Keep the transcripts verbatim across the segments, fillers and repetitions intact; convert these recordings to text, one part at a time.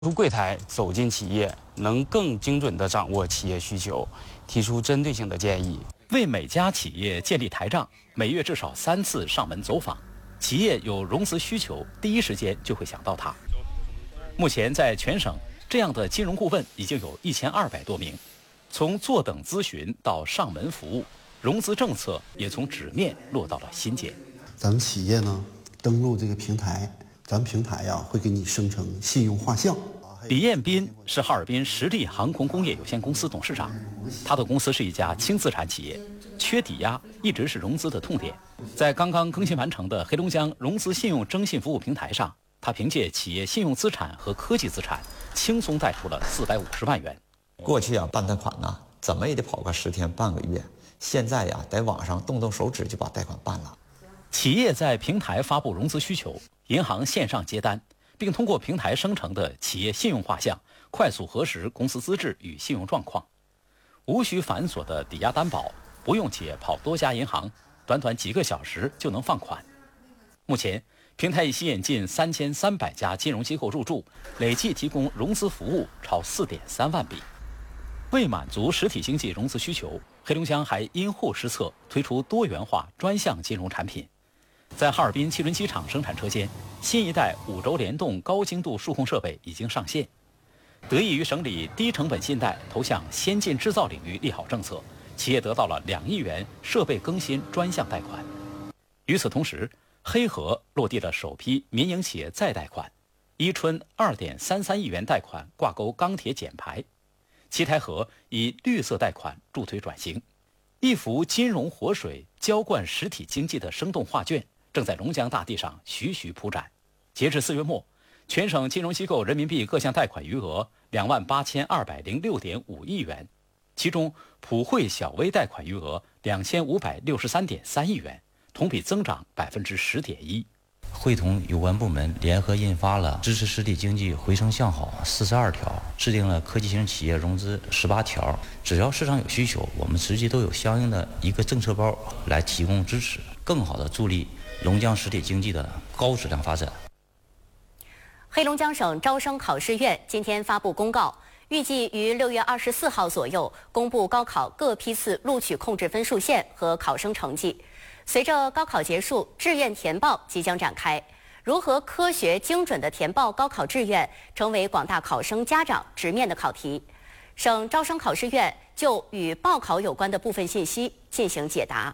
从柜台走进企业，能更精准地掌握企业需求，提出针对性的建议。 为每家企业建立台账，每月至少三次上门走访，企业有融资需求，第一时间就会想到他。目前在全省，这样的金融顾问已经有一千二百多名，从坐等咨询到上门服务，融资政策也从纸面落到了心间。 咱们企业呢，登录这个平台，咱们平台呀、啊、会给你生成信用画像。 李彦斌是哈尔滨实力航空工业有限公司董事长，他的公司是一家轻资产企业，缺抵押一直是融资的痛点。在刚刚更新完成的黑龙江融资信用征信服务平台上，他凭借企业信用资产和科技资产，轻松贷出了四百五十万元。 过去啊，办贷款呢，怎么也得跑个十天半个月，现在呀，在网上动动手指就把贷款办了。 企业在平台发布融资需求，银行线上接单，并通过平台生成的企业信用画像，快速核实公司资质与信用状况，无需繁琐的抵押担保，不用企业跑多家银行，短短几个小时就能放款。目前，平台已吸引近三千三百家金融机构入驻，累计提供融资服务超四点三万笔。为满足实体经济融资需求，黑龙江还因护施策，推出多元化专项金融产品。在哈尔滨汽轮机厂生产车间，新一代五轴联动高精度数控设备已经上线。得益于省里低成本信贷投向先进制造领域利好政策，企业得到了两亿元设备更新专项贷款。与此同时，黑河落地了首批民营企业再贷款，伊春二点三三亿元贷款挂钩钢铁减排，七台河以绿色贷款助推转型，一幅金融活水浇灌实体经济的生动画卷正在龙江大地上徐徐铺展。截至四月末，全省金融机构人民币各项贷款余额两万八千二百零六点五亿元，其中普惠小微贷款余额两千五百六十三点三亿元，同比增长百分之十点一。 会同有关部门联合印发了支持实体经济回升向好四十二条，制定了科技型企业融资十八条。只要市场有需求，我们实际都有相应的一个政策包来提供支持，更好的助力龙江实体经济的高质量发展。 黑龙江省招生考试院今天发布公告，预计于六月二十四号左右公布高考各批次录取控制分数线和考生成绩。随着高考结束，志愿填报即将展开。如何科学精准地填报高考志愿，成为广大考生家长直面的考题。省招生考试院就与报考有关的部分信息进行解答。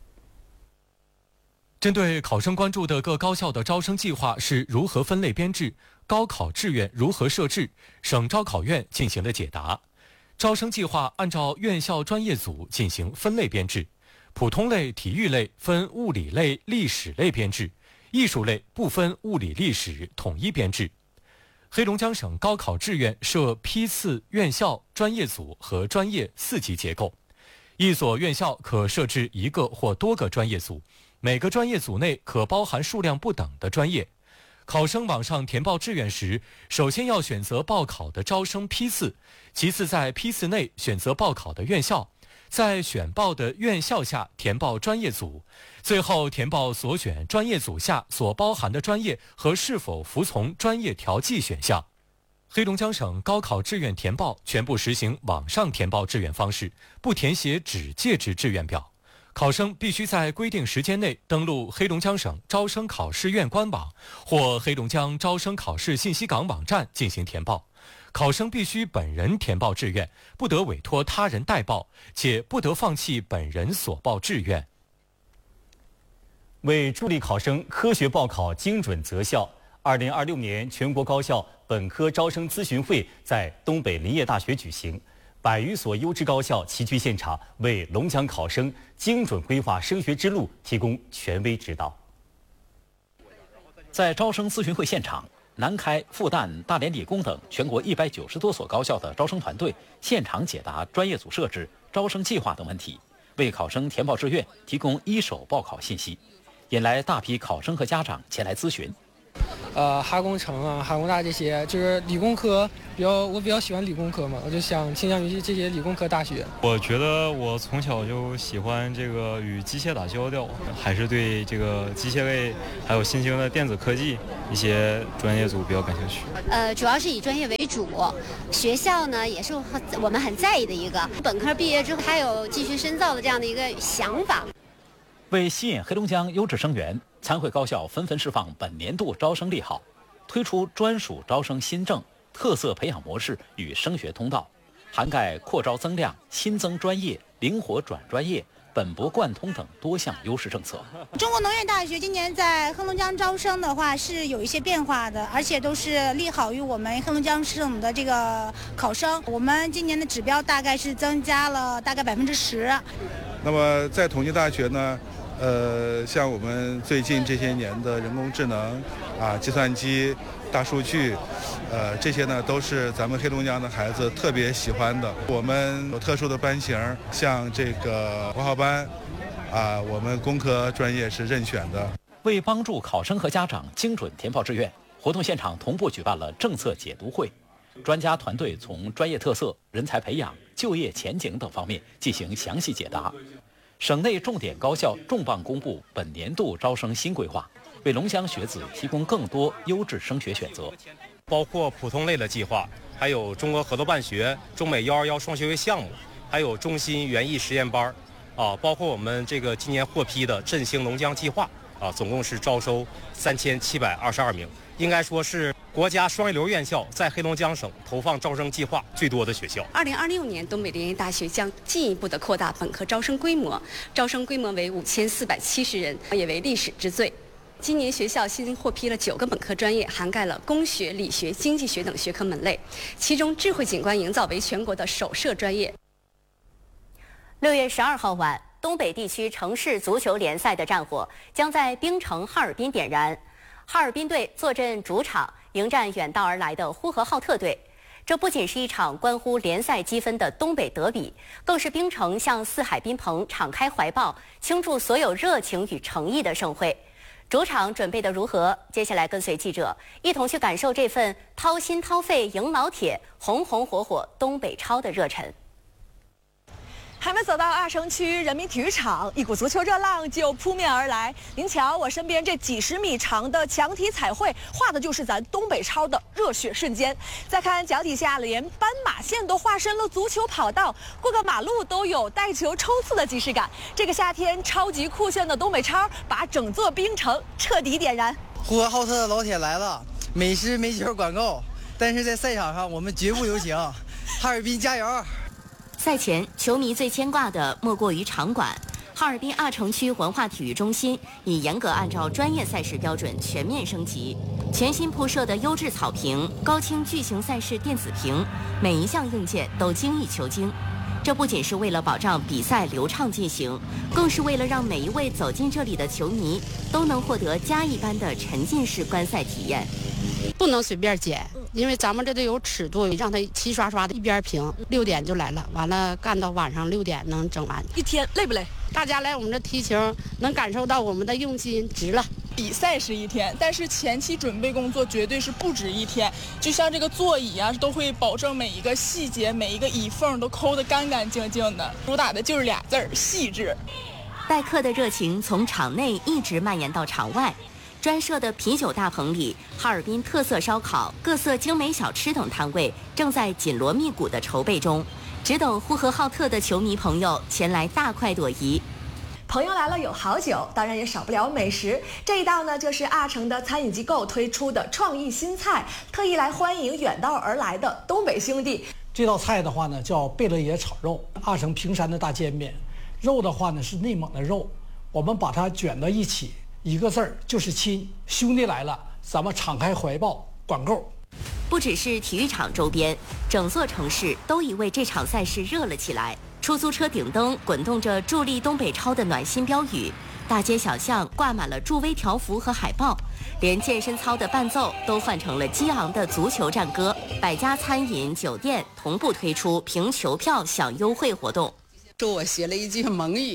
针对考生关注的各高校的招生计划是如何分类编制，高考志愿如何设置，省招考院进行了解答。招生计划按照院校专业组进行分类编制，普通类、体育类分物理类、历史类编制，艺术类不分物理历史，统一编制。黑龙江省高考志愿设批次、院校、专业组和专业四级结构，一所院校可设置一个或多个专业组，每个专业组内可包含数量不等的专业。考生网上填报志愿时，首先要选择报考的招生批次，其次在批次内选择报考的院校，在选报的院校下填报专业组，最后填报所选专业组下所包含的专业和是否服从专业调剂选项。黑龙江省高考志愿填报全部实行网上填报志愿方式，不填写纸介质志愿表。考生必须在规定时间内登录黑龙江省招生考试院官网或黑龙江招生考试信息港网站进行填报。考生必须本人填报志愿，不得委托他人代报，且不得放弃本人所报志愿。 为助力考生科学报考、精准择校，二零二六年全国高校本科招生咨询会在东北林业大学举行。百余所优质高校齐聚现场，为龙江考生精准规划升学之路提供权威指导。 在招生咨询会现场，南开、复旦、大连理工等全国一百九十多所高校的招生团队现场解答专业组设置、招生计划等问题，为考生填报志愿提供一手报考信息，引来大批考生和家长前来咨询。 呃哈工程啊、哈工大这些，就是理工科比较，我比较喜欢理工科嘛，我就想倾向于这些理工科大学。 我觉得我从小就喜欢这个与机械打交道，还是对这个机械类还有新兴的电子科技一些专业组比较感兴趣。 呃，主要是以专业为主，学校呢也是我们很在意的一个。本科毕业之后还有继续深造的这样的一个想法。 为吸引黑龙江优质生源，参会高校纷纷释放本年度招生利好，推出专属招生新政、特色培养模式与升学通道，涵盖扩招增量、新增专业、灵活转专业、本博贯通等多项优势政策。 中国农业大学今年在黑龙江招生的话是有一些变化的，而且都是利好于我们黑龙江省的这个考生。我们今年的指标大概是增加了大概百分之十。 那么在统计大学呢？呃，像我们最近这些年的人工智能啊、计算机、大数据，呃，这些呢都是咱们黑龙江的孩子特别喜欢的。我们有特殊的班型，像这个国号班，啊，我们工科专业是任选的。 为帮助考生和家长精准填报志愿，活动现场同步举办了政策解读会，专家团队从专业特色、人才培养、就业前景等方面进行详细解答。省内重点高校重磅公布本年度招生新规划，为龙江学子提供更多优质升学选择， 包括普通类的计划，还有中俄合作办学、中美幺二幺双学位项目，还有中心园艺实验班，啊，包括我们这个今年获批的振兴龙江计划，啊，总共是招收三千七百二十二名，应该说是国家双一流院校在黑龙江省投放招生计划最多的学校。 二零二六年，东北林业大学将进一步的扩大本科招生规模，招生规模为五千四百七十人，也为历史之最。今年学校新获批了九个本科专业，涵盖了工学、理学、经济学等学科门类，其中智慧景观营造为全国的首设专业。 六月十二号晚，东北地区城市足球联赛的战火将在冰城哈尔滨点燃。哈尔滨队坐镇主场，迎战远道而来的呼和浩特队。这不仅是一场关乎联赛积分的东北德比，更是冰城向四海宾朋敞开怀抱，倾注所有热情与诚意的盛会。主场准备的如何？接下来跟随记者一同去感受这份掏心掏肺赢老铁、红红火火东北超的热忱。 还没走到二城区人民体育场，一股足球热浪就扑面而来。您瞧，我身边这几十米长的墙体彩绘，画的就是咱东北超的热血瞬间。再看脚底下，连斑马线都化身了足球跑道，过个马路都有带球抽刺的即视感。这个夏天，超级酷炫的东北超把整座冰城彻底点燃。 呼和浩特的老铁来了，美食美酒管够，但是在赛场上我们绝不留情。哈尔滨加油！ 赛前，球迷最牵挂的莫过于场馆。哈尔滨二城区文化体育中心已严格按照专业赛事标准全面升级，全新铺设的优质草坪、高清巨型赛事电子屏，每一项硬件都精益求精。这不仅是为了保障比赛流畅进行，更是为了让每一位走进这里的球迷都能获得家一般的沉浸式观赛体验。 不能随便剪，因为咱们这都有尺度，让它齐刷刷的一边平。六点就来了，完了干到晚上六点能整完。 一天累不累？ 大家来我们这踢球，能感受到我们的用心，值了。 比赛是一天，但是前期准备工作绝对是不止一天。就像这个座椅啊，都会保证每一个细节、每一个椅缝都抠得干干净净的。主打的就是俩字儿：细致。 待客的热情从场内一直蔓延到场外。专设的啤酒大棚里，哈尔滨特色烧烤、各色精美小吃等摊位正在紧锣密鼓的筹备中，只等呼和浩特的球迷朋友前来大快朵颐。 朋友来了有好酒，当然也少不了美食。这一道呢，就是阿城的餐饮机构推出的创意新菜，特意来欢迎远道而来的东北兄弟。 这道菜的话呢，叫贝勒爷炒肉，阿城平山的大煎饼，肉的话呢是内蒙的肉，我们把它卷到一起。一个字儿就是亲，兄弟来了，咱们敞开怀抱，管够。 不只是体育场周边，整座城市都已为这场赛事热了起来。出租车顶灯滚动着助力东北超的暖心标语，大街小巷挂满了助威条幅和海报，连健身操的伴奏都换成了激昂的足球战歌。百家餐饮酒店同步推出凭球票享优惠活动。 说我学了一句蒙语。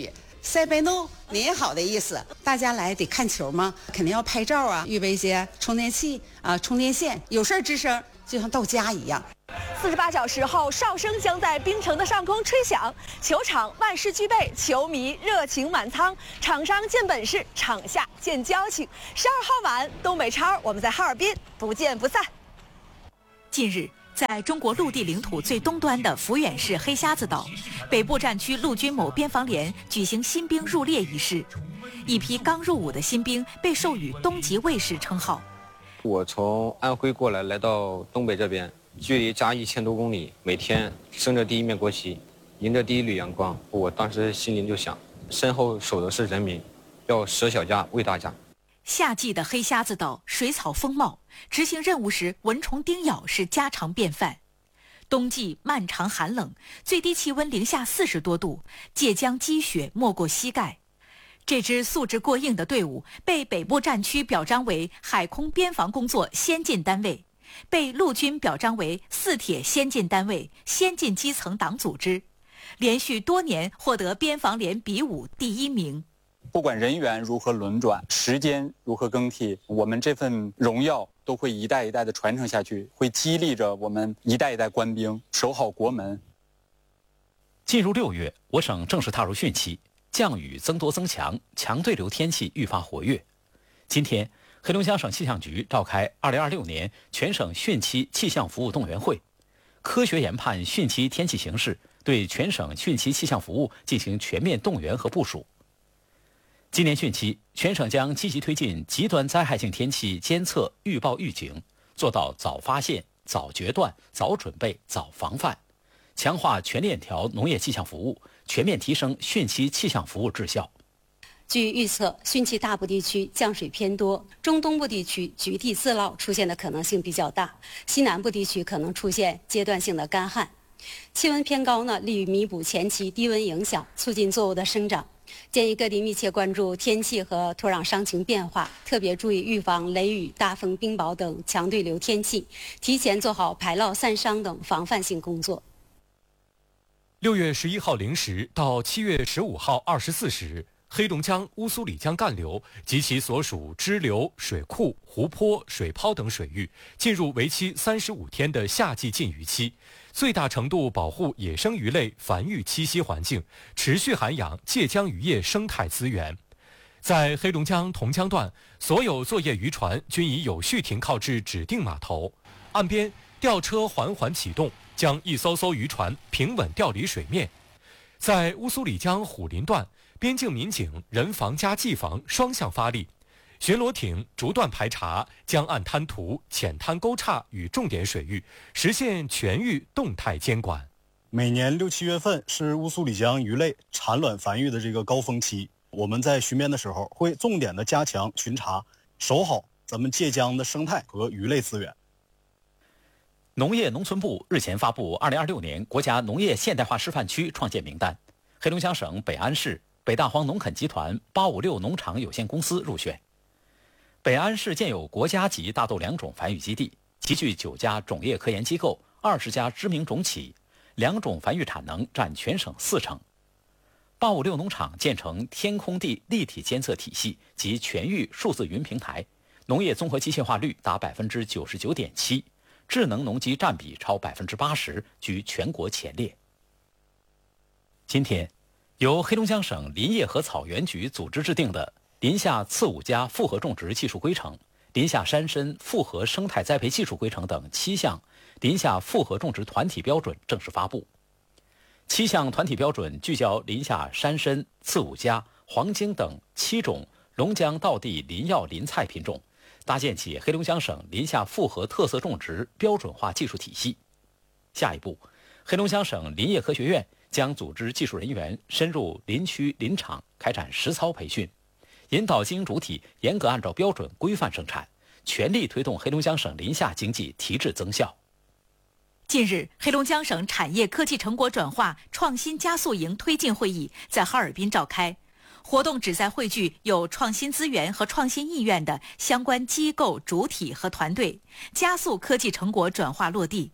塞北诺您好的意思。大家来得看球吗？肯定要拍照啊，预备一些充电器啊、充电线，有事儿吱声，就像到家一样。 四十八小时后，哨声将在冰城的上空吹响，球场万事俱备，球迷热情满仓，场上见本事，场下见交情。十二号晚，东北超，我们在哈尔滨不见不散。 近日，在中国陆地领土最东端的抚远市黑瞎子岛，北部战区陆军某边防连举行新兵入列仪式，一批刚入伍的新兵被授予东级卫士称号。 我从安徽过来，来到东北这边，距离家一千多公里，每天升着第一面国旗，迎着第一缕阳光，我当时心里就想，身后守的是人民，要舍小家为大家。 夏季的黑瞎子岛水草丰茂，执行任务时蚊虫叮咬是家常便饭。冬季漫长寒冷，最低气温零下四十多度，界江积雪没过膝盖。这支素质过硬的队伍被北部战区表彰为海空边防工作先进单位，被陆军表彰为四铁先进单位、先进基层党组织，连续多年获得边防连比武第一名。 不管人员如何轮转，时间如何更替，我们这份荣耀都会一代一代的传承下去，会激励着我们一代一代官兵守好国门。 进入六月，我省正式踏入汛期，降雨增多增强，强对流天气愈发活跃。今天，黑龙江省气象局召开二零二六年全省汛期气象服务动员会，科学研判汛期天气形势，对全省汛期气象服务进行全面动员和部署。今年汛期，全省将积极推进极端灾害性天气监测、预报、预警，做到早发现、早决断、早准备、早防范，强化全链条农业气象服务，全面提升汛期气象服务质效。 据预测，汛期大部地区降水偏多，中东部地区局地自涝出现的可能性比较大，西南部地区可能出现阶段性的干旱。气温偏高呢，利于弥补前期低温影响，促进作物的生长。建议各地密切关注天气和土壤伤情变化，特别注意预防雷雨、大风、冰雹等强对流天气，提前做好排涝散伤等防范性工作。 六月十一号零时到七月十五号二十四时，黑龙江乌苏里江干流及其所属支流、水库、湖泊、水泡等水域进入为期三十五天的夏季禁渔期，最大程度保护野生鱼类繁育栖息环境，持续涵养界江渔业生态资源。在黑龙江同江段，所有作业渔船均已有序停靠至指定码头，岸边吊车缓缓启动，将一艘艘渔船平稳调离水面。在乌苏里江虎林段，边境民警人防加技防双向发力，巡逻艇逐段排查江岸滩涂、浅滩沟岔与重点水域，实现全域动态监管。 每年六七月份是乌苏里江鱼类产卵繁育的这个高峰期，我们在巡边的时候会重点的加强巡查，守好咱们界江的生态和鱼类资源。 农业农村部日前发布二零二六年国家农业现代化示范区创建名单，黑龙江省北安市北大荒农垦集团八五六农场有限公司入选。北安市建有国家级大豆良种繁育基地，集聚九家种业科研机构、二十家知名种企，良种繁育产能占全省四成。八五六农场建成天空地立体监测体系及全域数字云平台，农业综合机械化率达百分之九十九点七，智能农机占比超百分之八十，居全国前列。今天，由黑龙江省林业和草原局组织制定的林下次五加复合种植技术规程、林下山参复合生态栽培技术规程等七项林下复合种植团体标准正式发布。七项团体标准聚焦林下山参、次五加、黄精等七种龙江道地林药林菜品种，搭建起黑龙江省林下复合特色种植标准化技术体系。下一步，黑龙江省林业科学院将组织技术人员深入林区林场开展实操培训，引导经营主体严格按照标准规范生产，全力推动黑龙江省林下经济提质增效。 近日，黑龙江省产业科技成果转化创新加速营推进会议在哈尔滨召开。活动旨在汇聚有创新资源和创新意愿的相关机构、主体和团队，加速科技成果转化落地。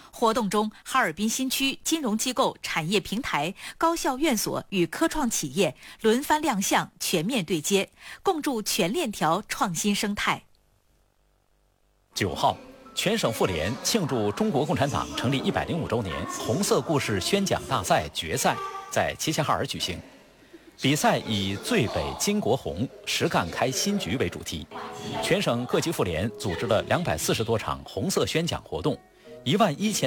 活动中，哈尔滨新区金融机构、产业平台、高校院所与科创企业轮番亮相，全面对接，共筑全链条创新生态。 九号，全省妇联庆祝中国共产党成立一百零五周年红色故事宣讲大赛决赛在齐齐哈尔举行。比赛以“最北金国红，实干开新局”为主题，全省各级妇联组织了两百四十多场红色宣讲活动，一万一千